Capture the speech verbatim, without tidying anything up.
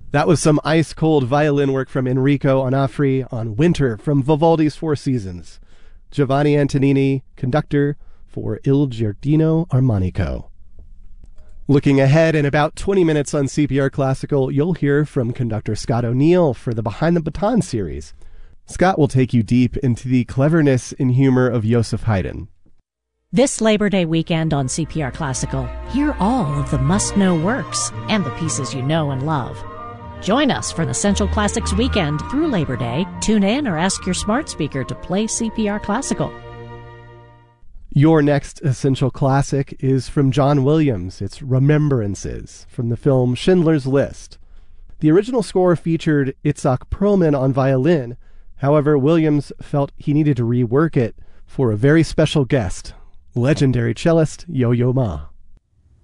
That was some ice-cold violin work from Enrico Onofri on Winter from Vivaldi's Four Seasons. Giovanni Antonini, conductor for Il Giardino Armonico. Looking ahead, in about twenty minutes on C P R Classical, you'll hear from conductor Scott O'Neill for the Behind the Baton series. Scott will take you deep into the cleverness and humor of Joseph Haydn. This Labor Day weekend on C P R Classical, hear all of the must-know works and the pieces you know and love. Join us for the Essential Classics weekend through Labor Day. Tune in or ask your smart speaker to play C P R Classical. Your next Essential Classic is from John Williams. It's Remembrances from the film Schindler's List. The original score featured Itzhak Perlman on violin. However, Williams felt he needed to rework it for a very special guest, legendary cellist Yo-Yo Ma.